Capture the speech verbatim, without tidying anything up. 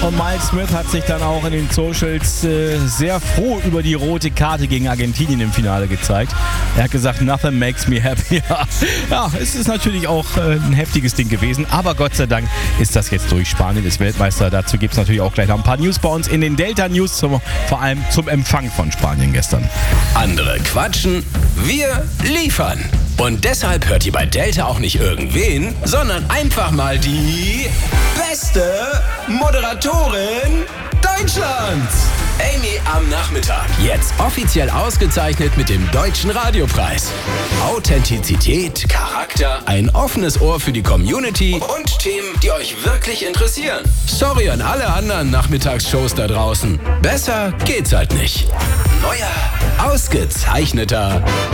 Und Miles Smith hat sich dann auch in den Socials äh, sehr froh über die rote Karte gegen Argentinien im Finale gezeigt. Er hat gesagt, nothing makes me happier. Ja, es ist natürlich auch äh, ein heftiges Ding gewesen, aber Gott sei Dank ist das jetzt durch. Spanien ist Weltmeister. Dazu gibt es natürlich auch gleich noch ein paar News bei uns in den Delta News, zum, vor allem zum Empfang von Spanien gestern. Andere quatschen, wir liefern. Und deshalb hört ihr bei Delta auch nicht irgendwen, sondern einfach mal die beste Moderatorin Deutschlands. Amy am Nachmittag. Jetzt offiziell ausgezeichnet mit dem Deutschen Radiopreis. Authentizität, Charakter, ein offenes Ohr für die Community und Themen, die euch wirklich interessieren. Sorry an alle anderen Nachmittagsshows da draußen. Besser geht's halt nicht. Neuer, ausgezeichneter